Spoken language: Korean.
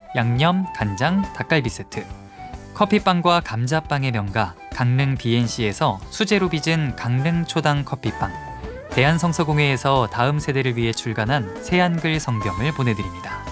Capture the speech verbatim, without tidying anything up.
양념, 간장, 닭갈비 세트, 커피빵과 감자빵의 명가 강릉 비엔씨에서 수제로 빚은 강릉 초당 커피빵, 대한성서공회에서 다음 세대를 위해 출간한 새한글 성경을 보내드립니다.